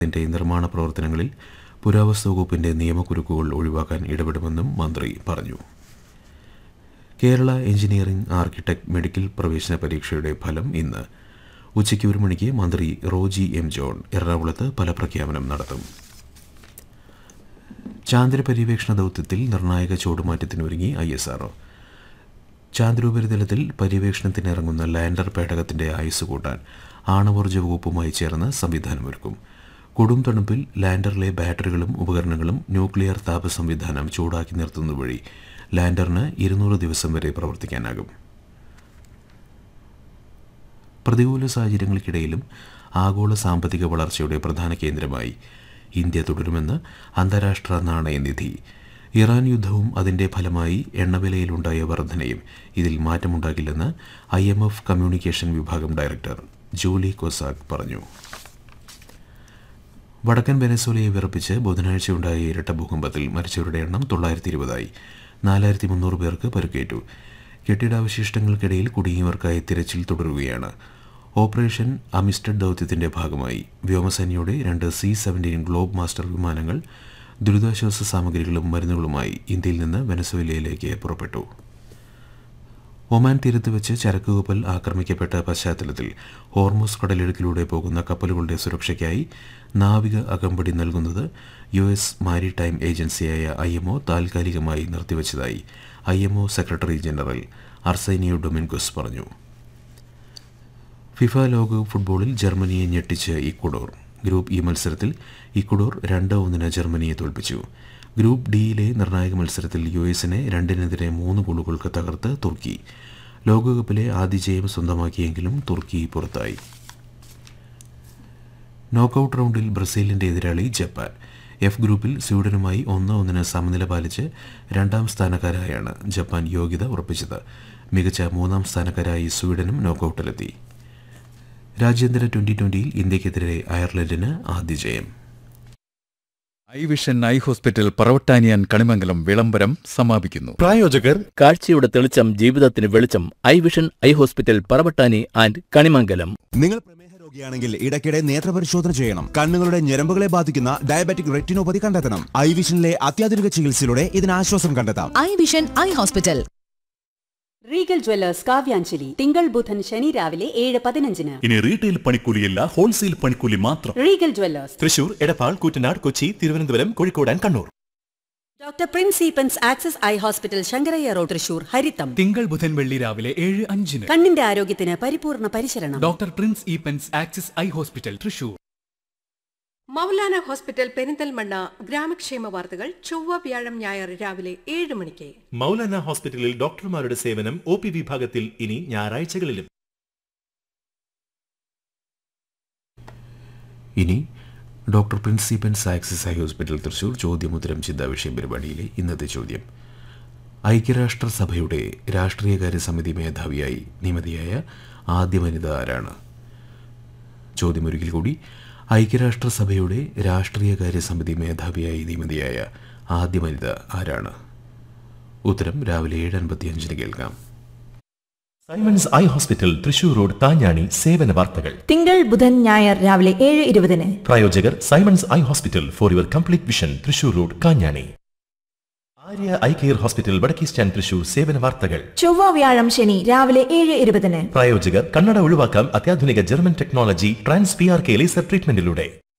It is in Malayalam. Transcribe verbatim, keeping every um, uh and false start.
ിന്റെ നിർമ്മാണ പ്രവർത്തനങ്ങളിൽ പുരാവസ്തു വകുപ്പിന്റെ നിയമക്കുരുക്കുകൾ ഒഴിവാക്കാൻ ഇടപെടുമെന്നും മന്ത്രി പറഞ്ഞു. കേരള എഞ്ചിനീയറിംഗ് ആർക്കിടെക്ട് മെഡിക്കൽ പ്രവേശന പരീക്ഷയുടെ ഫലം ഇന്ന് ഉച്ചയ്ക്ക് ഒരു മണിക്ക് മന്ത്രി റോജി എം ജോൺ എറണാകുളത്ത് ഫലപ്രഖ്യാപനം നടത്തും. ചാന്ദ്ര പര്യവേക്ഷണ ദൌത്യത്തിൽ നിർണായക ചുവടുമാറ്റത്തിനൊരുങ്ങി I S R O. ചാന്ദ്രോപരിതലത്തിൽ പര്യവേക്ഷണത്തിനിറങ്ങുന്ന lander പേടകത്തിന്റെ ആയുസ് കൂട്ടാൻ ആണവോർജ്ജ വകുപ്പുമായി ചേർന്ന് സംവിധാനമൊരുക്കും. കൊടും തണുപ്പിൽ ലാൻഡറിലെ ബാറ്ററികളും ഉപകരണങ്ങളും ന്യൂക്ലിയർ താപ സംവിധാനം ചൂടാക്കി നിർത്തുന്നതുവഴി ലാൻഡറിന് ഇരുന്നൂറ് ദിവസം വരെ പ്രവർത്തിക്കാനാകും. പ്രതികൂല സാഹചര്യങ്ങൾക്കിടയിലും ആഗോള സാമ്പത്തിക വളർച്ചയുടെ പ്രധാന കേന്ദ്രമായി ഇന്ത്യ തുടരുമെന്ന് അന്താരാഷ്ട്ര നാണയനിധി. ഇറാൻ യുദ്ധവും അതിന്റെ ഫലമായി എണ്ണവിലയിലുണ്ടായ വർധനയും ഇതിൽ മാറ്റമുണ്ടാകില്ലെന്ന് ഐ എം എഫ് കമ്മ്യൂണിക്കേഷൻ വിഭാഗം ഡയറക്ടർ ജൂലി കൊസാക് പറഞ്ഞു. വടക്കൻ വെനസ്വേലയെ വിറപ്പിച്ച് ബുധനാഴ്ചയുണ്ടായ ഇരട്ട ഭൂകമ്പത്തിൽ മരിച്ചവരുടെ എണ്ണം തൊള്ളായിരത്തി ഇരുപതായി. നാലായിരത്തി മുന്നൂറ് പേർക്ക് പരുക്കേറ്റു. കെട്ടിടാവശിഷ്ടങ്ങൾക്കിടയിൽ കുടുങ്ങിയവർക്കായി തിരച്ചിൽ തുടരുകയാണ്. ഓപ്പറേഷൻ അമിസ്റ്റഡ് ദൌത്യത്തിന്റെ ഭാഗമായി വ്യോമസേനയുടെ രണ്ട് സി സെവൻറ്റീൻ ഗ്ലോബ് മാസ്റ്റർ വിമാനങ്ങൾ ദുരിതാശ്വാസ സാമഗ്രികളും മരുന്നുകളുമായി ഇന്ത്യയിൽ നിന്ന് വെനസ്വേലയിലേക്ക് പുറപ്പെട്ടു. ഒമാൻ തീരത്ത് വെച്ച് ചരക്ക് കപ്പൽ ആക്രമിക്കപ്പെട്ട പശ്ചാത്തലത്തിൽ ഹോർമുസ് കടലിടുക്കിലൂടെ പോകുന്ന കപ്പലുകളുടെ സുരക്ഷയ്ക്കായി നാവിക അകമ്പടി നൽകുന്നത് യു എസ് മാരിടൈം ഏജൻസിയായ ഐ എം ഒ താൽക്കാലികമായി നിർത്തിവച്ചതായി I M O secretary general അർസേനിയോ ഡൊമിൻഗോസ് പറഞ്ഞു. ഫിഫ ലോകകപ്പ് ഫുട്ബോളിൽ ജർമ്മനിയെ ഞെട്ടിച്ച് ഇക്വഡോർ. ഗ്രൂപ്പ് ഇ മത്സരത്തിൽ ഇക്വഡോർ രണ്ട് ഒന്നിന് ജർമ്മനിയെ തോൽപ്പിച്ചു. ഗ്രൂപ്പ് ഡിയിലെ നിർണായക മത്സരത്തിൽ യു എസിനെ രണ്ടിനെതിരെ മൂന്ന് ഗോളുകൾക്ക് തകർത്ത് തുർക്കി. ലോകകപ്പിലെ ആദ്യ ജയം സ്വന്തമാക്കിയെങ്കിലും തുർക്കി പുറത്തായി. നോക്കൌട്ട് റൗണ്ടിൽ ബ്രസീലിന്റെ എതിരാളി ജപ്പാൻ. എഫ് ഗ്രൂപ്പിൽ സ്വീഡനുമായി ഒന്ന് ഒന്നിന് സമനില പാലിച്ച് രണ്ടാം സ്ഥാനക്കാരായാണ് ജപ്പാൻ യോഗ്യത ഉറപ്പിച്ചത്. മികച്ച മൂന്നാം സ്ഥാനക്കാരായി സ്വീഡനും നോക്കൌട്ടിലെത്തി. രാജ്യാന്തര ട്വന്റി ട്വന്റിയിൽ ഇന്ത്യക്കെതിരെ അയർലൻഡിന് ആദ്യ ജയം. I vision eye hospital പറവട്ടാനിയാൻ Kanimangalam വിളംബരം സമാപിക്കുന്നു. പ്രായോജകർ കാഴ്ചയുടെ തെളിച്ചം ജീവിതത്തിന് വെളിച്ചം. I vision eye hospital Paravattani and Kanimangalam. നിങ്ങൾ പ്രമേഹ രോഗിയാണെങ്കിൽ ഇടയ്ക്കിടെ നേത്രപരിശോധന ചെയ്യണം. കണ്ണുകളുടെ ഞരമ്പുകളെ ബാധിക്കുന്ന ഡയബറ്റിക് റെറ്റിനോപ്പതി കണ്ടെത്തണം. ഐ വിഷനിലെ അത്യാധുനിക ചികിത്സയിലൂടെ ഇതിന് ആശ്വാസം കണ്ടെത്താം. I vision eye hospital. Regal Jewellers Kavyanjali തിങ്കൾ ബുധൻ ശനി രാവിലെ ഏഴ് പതിനഞ്ചിന്. ഇനി റീറ്റെയിൽ പണിക്കൂലിയല്ല, ഹോൾസെയിൽ പണിക്കൂലി മാത്രം. Regal Jewellers Thrissur, Edappal, Koottanad, Kochi, Thiruvananthapuram, Kozhikode and Kannur. Doctor Prince Eappen's access eye hospital Sankaraiah road Thrissur ഹരിത്തം. തിങ്കൾ ബുധൻ വെള്ളി രാവിലെ ഏഴ് അഞ്ചിന്. കണ്ണിന്റെ ആരോഗ്യത്തിന് പരിപൂർണ പരിശരണം. Doctor Prince Eappen's access eye hospital Thrissur. Maulana hospital Perinthalmanna ഗ്രാമക്ഷേമ വാർത്തകൾ ചൊവ്വ വ്യാഴം ഞായർ രാവിലെ ഏഴ് മണിക്ക്. മൗലാന ഹോസ്പിറ്റലിൽ ഡോക്ടർമാരുടെ സേവനം ഒ പി വിഭാഗത്തിൽ ഇനി ഞായറാഴ്ചകളിലും. ഇനി doctor പ്രിൻസിപ്പൻസ് axis eye hospital Thrissur ചോദ്യമുത്തരം ചിന്താവിഷയം പരിപാടിയിലെ ഇന്നത്തെ ചോദ്യം: ഐക്യരാഷ്ട്രസഭയുടെ രാഷ്ട്രീയകാര്യ സമിതി മേധാവിയായി നിയമിതയായ ആദ്യ വനിത ആരാണ്? ചോദ്യം ഒരിക്കൽ കൂടി: ഐക്യരാഷ്ട്രസഭയുടെ രാഷ്ട്രീയകാര്യ സമിതി മേധാവിയായി നിയമിതയായ ആദ്യ വനിത ആരാണ്? ഉത്തരം രാവിലെ ഏഴ് അൻപത്തിയഞ്ചിന് കേൾക്കാം. Symons eye hospital Thrissur road താഞ്ഞാണി സേവന വാർത്തകൾ തിങ്കൾ ബുധൻ ഞായർ രാവിലെ ഏഴ് ഇരുപതിന്. പ്രായോജകർ Symons eye hospital for your complete vision Thrissur road Kanjani. Arya eye care hospital വടക്കേ സ്റ്റാൻഡ് തൃശൂർ സേവന വാർത്തകൾ ചൊവ്വ വ്യാഴം ശനി രാവിലെ ഏഴ് ഇരുപതിന്. പ്രായോജകർ കണ്ണട ഒഴിവാക്കാം അത്യാധുനിക German technology trans P R K laser ട്രീറ്റ്മെന്റിലൂടെ.